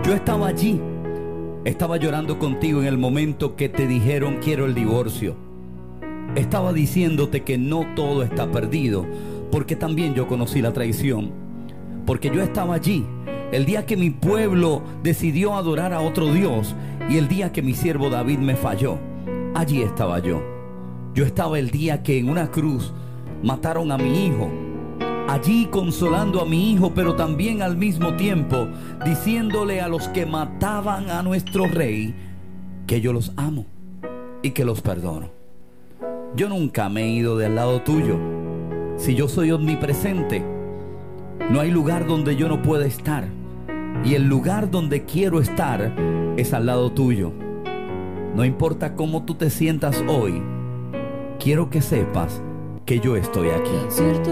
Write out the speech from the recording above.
Yo estaba allí, estaba llorando contigo en el momento que te dijeron quiero el divorcio. Estaba diciéndote que no todo está perdido, porque también yo conocí la traición. Porque yo estaba allí el día que mi pueblo decidió adorar a otro Dios y el día que mi siervo David me falló. Allí estaba yo. Yo estaba el día que en una cruz mataron a mi hijo. Allí consolando a mi hijo, pero también al mismo tiempo diciéndole a los que mataban a nuestro rey que yo los amo y que los perdono. Yo nunca me he ido del lado tuyo. Si yo soy omnipresente, no hay lugar donde yo no pueda estar. Y el lugar donde quiero estar es al lado tuyo. No importa cómo tú te sientas hoy, quiero que sepas que yo estoy aquí.